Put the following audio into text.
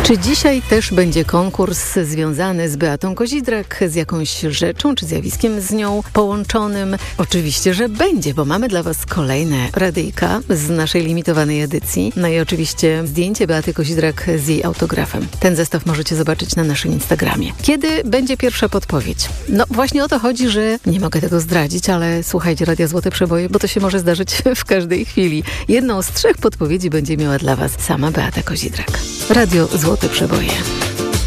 Czy dzisiaj też będzie konkurs związany z Beatą Kozidrak, z jakąś rzeczą czy zjawiskiem z nią połączonym? Oczywiście, że będzie, bo mamy dla Was kolejne radyjka z naszej limitowanej edycji. No i oczywiście zdjęcie Beaty Kozidrak z jej autografem. Ten zestaw możecie zobaczyć na naszym Instagramie. Kiedy będzie pierwsza podpowiedź? No właśnie o to chodzi, że nie mogę tego zdradzić, ale słuchajcie Radia Złote Przeboje, bo to się może zdarzyć w każdej chwili. Jedną z 3 podpowiedzi będzie miała dla Was sama Beata Kozidrak. Radio Złote Przeboje.